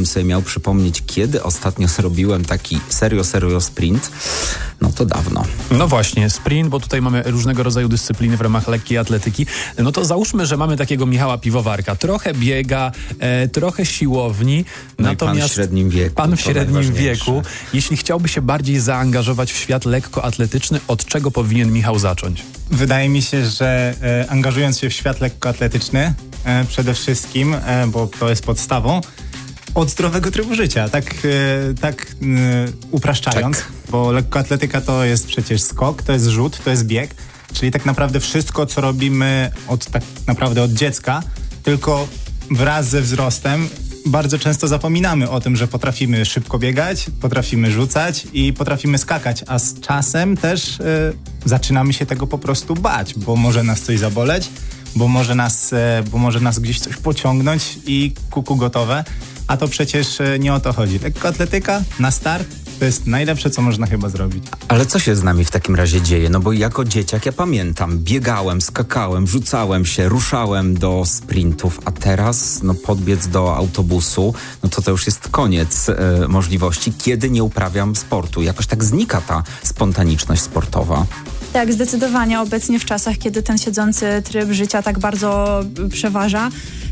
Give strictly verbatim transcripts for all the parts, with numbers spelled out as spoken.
gdybym sobie miał przypomnieć, kiedy ostatnio zrobiłem taki serio, serio sprint, no to dawno. No właśnie, sprint, bo tutaj mamy różnego rodzaju dyscypliny w ramach lekkiej atletyki. No to załóżmy, że mamy takiego Michała Piwowarka. Trochę biega, e, trochę siłowni. No natomiast pan w średnim wieku. Pan w średnim wieku. Jeśli chciałby się bardziej zaangażować w świat lekkoatletyczny, od czego powinien Michał zacząć? Wydaje mi się, że e, angażując się w świat lekkoatletyczny, e, przede wszystkim, e, bo to jest podstawą, od zdrowego trybu życia, tak, e, tak e, upraszczając, Czek. bo lekkoatletyka to jest przecież skok, to jest rzut, to jest bieg, czyli tak naprawdę wszystko, co robimy od tak naprawdę od dziecka, tylko wraz ze wzrostem bardzo często zapominamy o tym, że potrafimy szybko biegać, potrafimy rzucać i potrafimy skakać, a z czasem też e, zaczynamy się tego po prostu bać, bo może nas coś zaboleć, bo może nas, e, bo może nas gdzieś coś pociągnąć i kuku gotowe, a to przecież e, nie o to chodzi. Lekkoatletyka na start to jest najlepsze, co można chyba zrobić. Ale co się z nami w takim razie dzieje? No bo jako dzieciak ja pamiętam, biegałem, skakałem, rzucałem się, ruszałem do sprintów, a teraz no podbiec do autobusu, no to to już jest koniec e, możliwości, kiedy nie uprawiam sportu. Jakoś tak znika ta spontaniczność sportowa. Tak, zdecydowanie obecnie w czasach, kiedy ten siedzący tryb życia tak bardzo przeważa,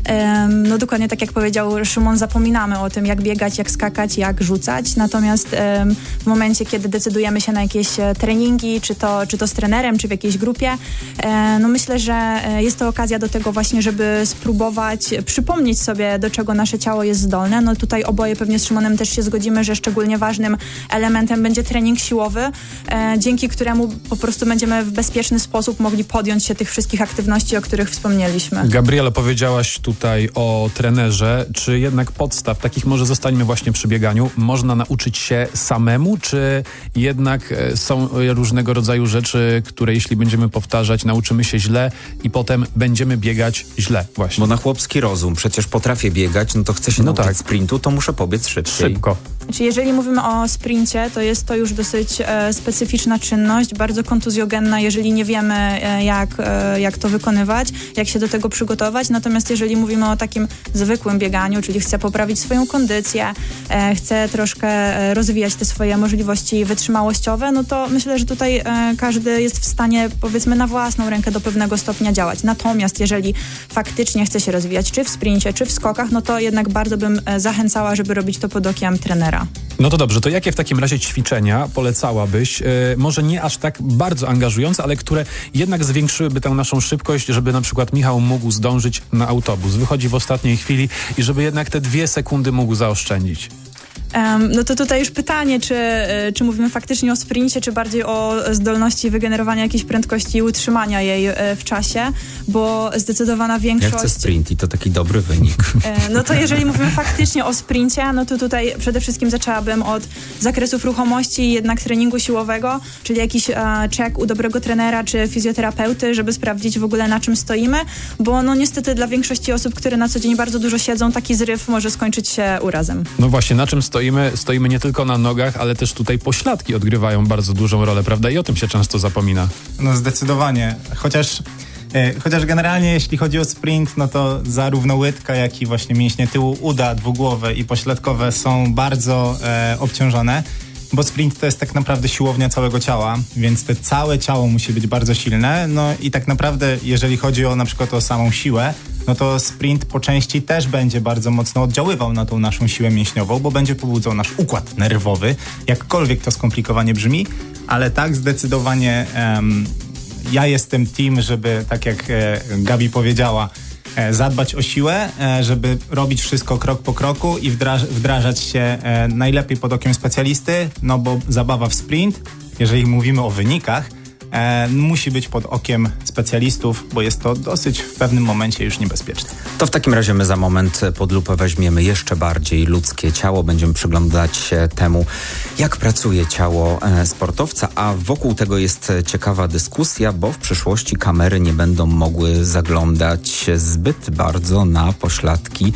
um, no dokładnie tak jak powiedział Szymon, zapominamy o tym, jak biegać, jak skakać, jak rzucać, natomiast um, w momencie, kiedy decydujemy się na jakieś treningi, czy to, czy to z trenerem, czy w jakiejś grupie, um, no myślę, że jest to okazja do tego właśnie, żeby spróbować przypomnieć sobie, do czego nasze ciało jest zdolne. No tutaj oboje pewnie z Szymonem też się zgodzimy, że szczególnie ważnym elementem będzie trening siłowy, um, dzięki któremu po prostu będziemy w bezpieczny sposób mogli podjąć się tych wszystkich aktywności, o których wspomnieliśmy. Gabriela, powiedziałaś tutaj o trenerze. Czy jednak podstaw, takich może zostańmy właśnie przy bieganiu, można nauczyć się samemu, czy jednak są różnego rodzaju rzeczy, które jeśli będziemy powtarzać, nauczymy się źle i potem będziemy biegać źle właśnie? Bo na chłopski rozum, przecież potrafię biegać, no to chcę się no nauczyć tak. sprintu, to muszę pobiec szybciej. Szybko. Znaczy, jeżeli mówimy o sprincie, to jest to już dosyć e, specyficzna czynność, bardzo kontuzjogenna, jeżeli nie wiemy e, jak, e, jak to wykonywać, jak się do tego przygotować. Natomiast jeżeli mówimy o takim zwykłym bieganiu, czyli chcę poprawić swoją kondycję, e, chcę troszkę e, rozwijać te swoje możliwości wytrzymałościowe, no to myślę, że tutaj e, każdy jest w stanie, powiedzmy, na własną rękę do pewnego stopnia działać. Natomiast jeżeli faktycznie chce się rozwijać, czy w sprincie, czy w skokach, no to jednak bardzo bym e, zachęcała, żeby robić to pod okiem trenera. No to dobrze, to jakie w takim razie ćwiczenia polecałabyś? Yy, może nie aż tak bardzo angażujące, ale które jednak zwiększyłyby tę naszą szybkość, żeby na przykład Michał mógł zdążyć na autobus. Wychodzi w ostatniej chwili i żeby jednak te dwie sekundy mógł zaoszczędzić. Um, no to tutaj już pytanie, czy, czy mówimy faktycznie o sprincie, czy bardziej o zdolności wygenerowania jakiejś prędkości i utrzymania jej w czasie, bo zdecydowana większość... Ja chcę sprint i to taki dobry wynik. No to jeżeli mówimy faktycznie o sprincie, no to tutaj przede wszystkim zaczęłabym od zakresów ruchomości i jednak treningu siłowego, czyli jakiś e, check u dobrego trenera czy fizjoterapeuty, żeby sprawdzić w ogóle, na czym stoimy, bo no niestety dla większości osób, które na co dzień bardzo dużo siedzą, taki zryw może skończyć się urazem. No właśnie, na czym stoimy? Stoimy nie tylko na nogach, ale też tutaj pośladki odgrywają bardzo dużą rolę, prawda? I o tym się często zapomina. No zdecydowanie. Chociaż, e, chociaż generalnie jeśli chodzi o sprint, no to zarówno łydka, jak i właśnie mięśnie tyłu uda, dwugłowe i pośladkowe są bardzo e, obciążone, bo sprint to jest tak naprawdę siłownia całego ciała, więc te całe ciało musi być bardzo silne. No i tak naprawdę, jeżeli chodzi o na przykład o samą siłę, no to sprint po części też będzie bardzo mocno oddziaływał na tą naszą siłę mięśniową, bo będzie pobudzał nasz układ nerwowy, jakkolwiek to skomplikowanie brzmi, ale tak zdecydowanie um, ja jestem team, żeby, tak jak e, Gabi powiedziała, e, zadbać o siłę, e, żeby robić wszystko krok po kroku i wdraż- wdrażać się e, najlepiej pod okiem specjalisty, no bo zabawa w sprint, jeżeli mówimy o wynikach, E, musi być pod okiem specjalistów, bo jest to dosyć w pewnym momencie już niebezpieczne. To w takim razie my za moment pod lupę weźmiemy jeszcze bardziej ludzkie ciało. Będziemy przyglądać się temu, jak pracuje ciało e, sportowca, a wokół tego jest ciekawa dyskusja, bo w przyszłości kamery nie będą mogły zaglądać zbyt bardzo na pośladki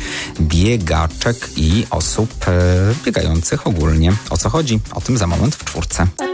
biegaczek i osób e, biegających ogólnie. O co chodzi? O tym za moment w czwórce.